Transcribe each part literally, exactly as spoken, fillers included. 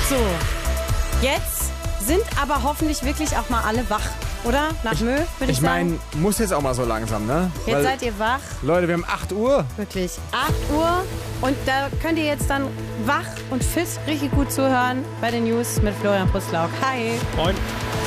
So, jetzt sind aber hoffentlich wirklich auch mal alle wach, oder? Nach ich, Mö, würde ich, ich sagen. Ich meine, muss jetzt auch mal so langsam, ne? Jetzt Weil, seid ihr wach. Leute, wir haben acht Uhr. Wirklich, acht Uhr. Und da könnt ihr jetzt dann wach und fit richtig gut zuhören bei den News mit Florian Pustlauk. Hi. Moin.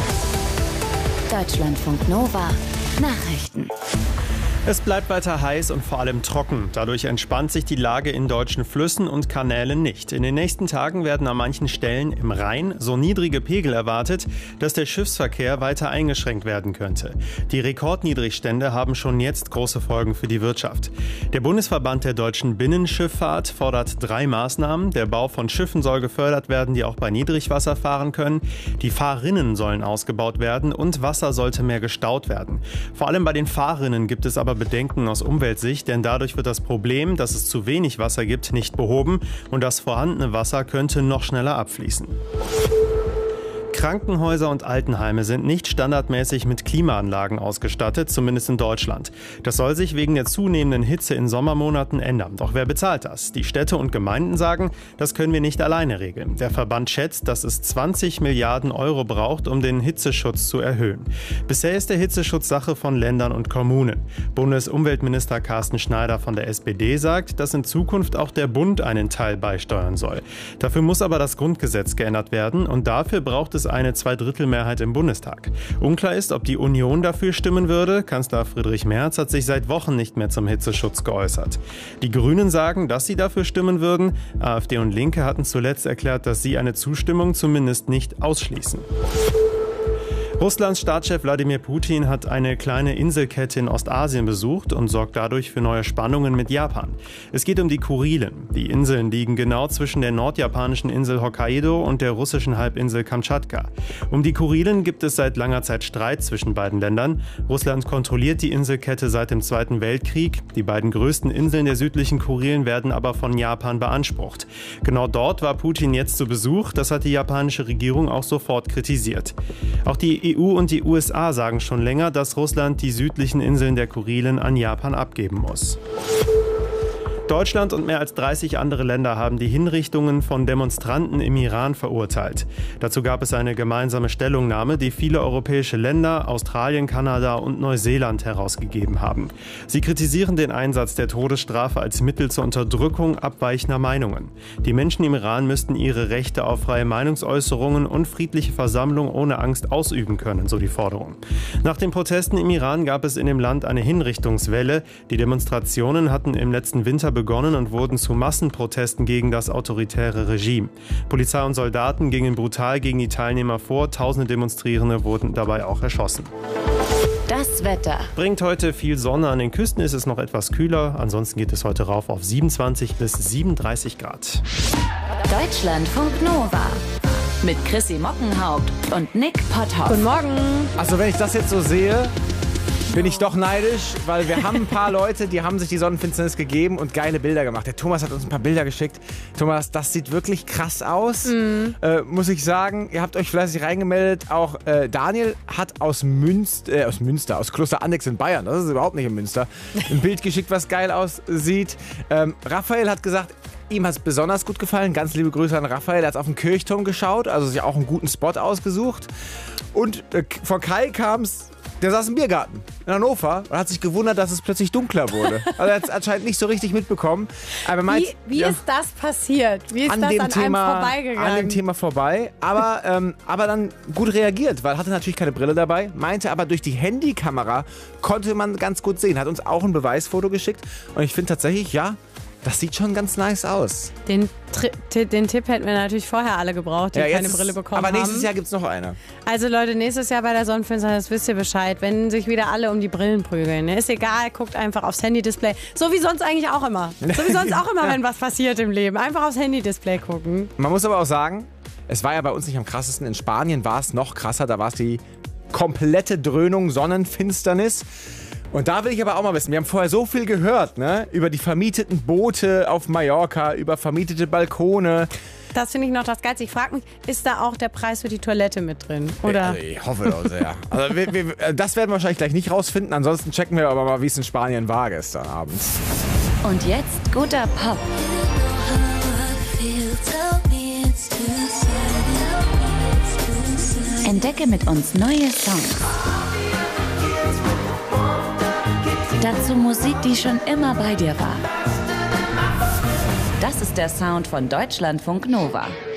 Deutschlandfunk Nova. Nachrichten. Es bleibt weiter heiß und vor allem trocken. Dadurch entspannt sich die Lage in deutschen Flüssen und Kanälen nicht. In den nächsten Tagen werden an manchen Stellen im Rhein so niedrige Pegel erwartet, dass der Schiffsverkehr weiter eingeschränkt werden könnte. Die Rekordniedrigstände haben schon jetzt große Folgen für die Wirtschaft. Der Bundesverband der deutschen Binnenschifffahrt fordert drei Maßnahmen. Der Bau von Schiffen soll gefördert werden, die auch bei Niedrigwasser fahren können. Die Fahrrinnen sollen ausgebaut werden und Wasser sollte mehr gestaut werden. Vor allem bei den Fahrrinnen gibt es aber Bedenken aus Umweltsicht, denn dadurch wird das Problem, dass es zu wenig Wasser gibt, nicht behoben und das vorhandene Wasser könnte noch schneller abfließen. Krankenhäuser und Altenheime sind nicht standardmäßig mit Klimaanlagen ausgestattet, zumindest in Deutschland. Das soll sich wegen der zunehmenden Hitze in Sommermonaten ändern. Doch wer bezahlt das? Die Städte und Gemeinden sagen, das können wir nicht alleine regeln. Der Verband schätzt, dass es zwanzig Milliarden Euro braucht, um den Hitzeschutz zu erhöhen. Bisher ist der Hitzeschutz Sache von Ländern und Kommunen. Bundesumweltminister Carsten Schneider von der S P D sagt, dass in Zukunft auch der Bund einen Teil beisteuern soll. Dafür muss aber das Grundgesetz geändert werden und dafür braucht es eine Zweidrittelmehrheit im Bundestag. Unklar ist, ob die Union dafür stimmen würde. Kanzler Friedrich Merz hat sich seit Wochen nicht mehr zum Hitzeschutz geäußert. Die Grünen sagen, dass sie dafür stimmen würden. AfD und Linke hatten zuletzt erklärt, dass sie eine Zustimmung zumindest nicht ausschließen. Russlands Staatschef Wladimir Putin hat eine kleine Inselkette in Ostasien besucht und sorgt dadurch für neue Spannungen mit Japan. Es geht um die Kurilen. Die Inseln liegen genau zwischen der nordjapanischen Insel Hokkaido und der russischen Halbinsel Kamtschatka. Um die Kurilen gibt es seit langer Zeit Streit zwischen beiden Ländern. Russland kontrolliert die Inselkette seit dem Zweiten Weltkrieg. Die beiden größten Inseln der südlichen Kurilen werden aber von Japan beansprucht. Genau dort war Putin jetzt zu Besuch. Das hat die japanische Regierung auch sofort kritisiert. Auch die E U und die U S A sagen schon länger, dass Russland die südlichen Inseln der Kurilen an Japan abgeben muss. Deutschland und mehr als dreißig andere Länder haben die Hinrichtungen von Demonstranten im Iran verurteilt. Dazu gab es eine gemeinsame Stellungnahme, die viele europäische Länder, Australien, Kanada und Neuseeland herausgegeben haben. Sie kritisieren den Einsatz der Todesstrafe als Mittel zur Unterdrückung abweichender Meinungen. Die Menschen im Iran müssten ihre Rechte auf freie Meinungsäußerungen und friedliche Versammlung ohne Angst ausüben können, so die Forderung. Nach den Protesten im Iran gab es in dem Land eine Hinrichtungswelle. Die Demonstrationen hatten im letzten Winter begonnen und wurden zu Massenprotesten gegen das autoritäre Regime. Polizei und Soldaten gingen brutal gegen die Teilnehmer vor. Tausende Demonstrierende wurden dabei auch erschossen. Das Wetter. Bringt heute viel Sonne. An den Küsten ist es noch etwas kühler. Ansonsten geht es heute rauf auf siebenundzwanzig bis siebenunddreißig Grad. Deutschlandfunk Nova. Mit Chrissy Mockenhaupt und Nick Potthoff. Guten Morgen. Also wenn ich das jetzt so sehe, bin ich doch neidisch, weil wir haben ein paar Leute, die haben sich die Sonnenfinsternis gegeben und geile Bilder gemacht. Der Thomas hat uns ein paar Bilder geschickt. Thomas, das sieht wirklich krass aus, mhm. äh, muss ich sagen. Ihr habt euch fleißig reingemeldet. Auch äh, Daniel hat aus Münster, äh, aus Münster, aus Kloster Annex in Bayern, das ist überhaupt nicht in Münster, ein Bild geschickt, was geil aussieht. Ähm, Raphael hat gesagt, ihm hat es besonders gut gefallen. Ganz liebe Grüße an Raphael. Er hat auf den Kirchturm geschaut, also sich auch einen guten Spot ausgesucht. Und äh, von Kai kam es, der saß im Biergarten in Hannover und hat sich gewundert, dass es plötzlich dunkler wurde. Also er hat es anscheinend nicht so richtig mitbekommen. Aber meint, wie wie ja, ist das passiert? Wie ist an das dem an Thema, einem vorbeigegangen? An dem Thema vorbei. Aber, ähm, aber dann gut reagiert, weil er hatte natürlich keine Brille dabei. Meinte aber, durch die Handykamera konnte man ganz gut sehen. Hat uns auch ein Beweisfoto geschickt. Und ich finde tatsächlich, ja, das sieht schon ganz nice aus. Den, Tri- den Tipp hätten wir natürlich vorher alle gebraucht, die ja, keine Brille bekommen haben. Aber nächstes haben. Jahr gibt es noch eine. Also Leute, nächstes Jahr bei der Sonnenfinsternis wisst ihr Bescheid, wenn sich wieder alle um die Brillen prügeln. Ist egal, guckt einfach aufs Handy-Display. So wie sonst eigentlich auch immer. So wie sonst auch immer, wenn was passiert im Leben. Einfach aufs Handy-Display gucken. Man muss aber auch sagen, es war ja bei uns nicht am krassesten. In Spanien war es noch krasser. Da war es die komplette Dröhnung, Sonnenfinsternis. Und da will ich aber auch mal wissen, wir haben vorher so viel gehört, ne? Über die vermieteten Boote auf Mallorca, über vermietete Balkone. Das finde ich noch das Geilste. Ich frage mich, ist da auch der Preis für die Toilette mit drin? Oder? Ich, ich hoffe doch sehr. Also wir, wir, das werden wir wahrscheinlich gleich nicht rausfinden. Ansonsten checken wir aber mal, wie es in Spanien war gestern Abend. Und jetzt guter Pop. Tell me it's too soon. Entdecke mit uns neue Songs. Dazu Musik, die schon immer bei dir war. Das ist der Sound von Deutschlandfunk Nova.